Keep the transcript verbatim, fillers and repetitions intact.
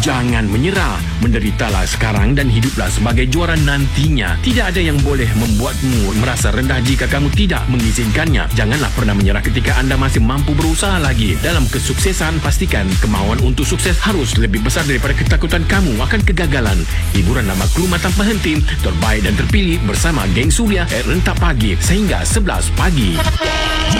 Jangan menyerah. Menderitalah sekarang dan hiduplah sebagai juara nantinya. Tidak ada yang boleh membuatmu merasa rendah jika kamu tidak mengizinkannya. Janganlah pernah menyerah ketika anda masih mampu berusaha lagi. Dalam kesuksesan, pastikan kemauan untuk sukses harus lebih besar daripada ketakutan kamu akan kegagalan. Hiburan dan maklumat tanpa henti, terbaik dan terpilih bersama Geng Suria at Rentak Pagi sehingga sebelas pagi.